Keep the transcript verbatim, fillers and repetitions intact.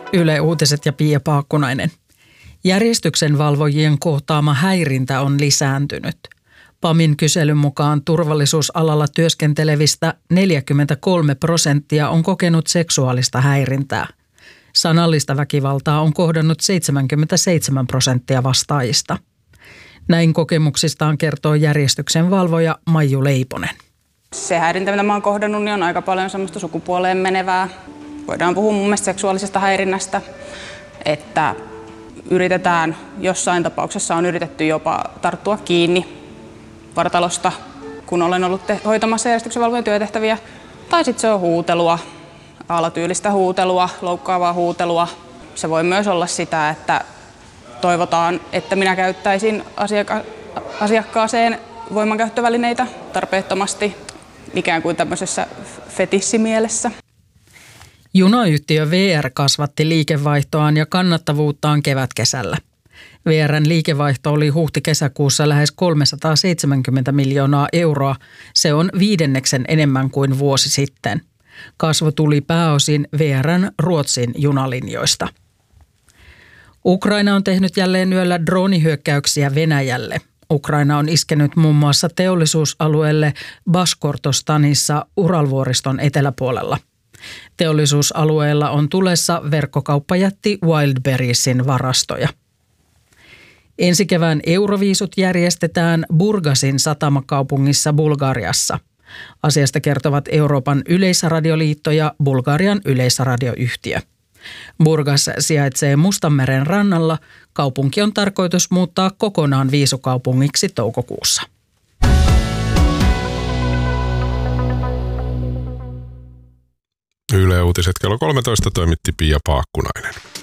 Yle Uutiset ja Pia Paakkunainen. Järjestyksen valvojien kohtaama häirintä on lisääntynyt. PAMin kyselyn mukaan turvallisuusalalla työskentelevistä neljäkymmentäkolme prosenttia on kokenut seksuaalista häirintää. Sanallista väkivaltaa on kohdannut seitsemänkymmentäseitsemän prosenttia vastaajista. Näin kokemuksistaan kertoo järjestyksen valvoja Maiju Leiponen. Se häirintä, mitä mä oon kohdannut, niin on aika paljon semmoista sukupuoleen menevää. Voidaan puhua mun mielestä seksuaalisesta häirinnästä, että yritetään, jossain tapauksessa on yritetty jopa tarttua kiinni vartalosta, kun olen ollut te- hoitamassa järjestyksen valvojan työtehtäviä. Tai sitten se on huutelua, alatyylistä huutelua, loukkaavaa huutelua. Se voi myös olla sitä, että toivotaan, että minä käyttäisin asiakka- asiakkaaseen voimankäyttövälineitä tarpeettomasti, ikään kuin tämmöisessä fetissimielessä. Junayhtiö V R kasvatti liikevaihtoaan ja kannattavuuttaan kevätkesällä. V R:n liikevaihto oli huhti-kesäkuussa lähes kolmesataaseitsemänkymmentä miljoonaa euroa. Se on viidenneksen enemmän kuin vuosi sitten. Kasvu tuli pääosin V R:n Ruotsin junalinjoista. Ukraina on tehnyt jälleen yöllä droonihyökkäyksiä Venäjälle. Ukraina on iskenyt muun muassa teollisuusalueelle Bashkortostanissa Uralvuoriston eteläpuolella. Teollisuusalueella on tulessa verkkokauppajätti Wildberriesin varastoja. Ensi kevään Euroviisut järjestetään Burgasin satamakaupungissa Bulgariassa. Asiasta kertovat Euroopan yleisradioliitto ja Bulgarian yleisradioyhtiö. Burgas sijaitsee Mustanmeren rannalla. Kaupunki on tarkoitus muuttaa kokonaan viisukaupungiksi toukokuussa. Yle Uutiset kello kolmetoista toimitti Pia Paakkunainen.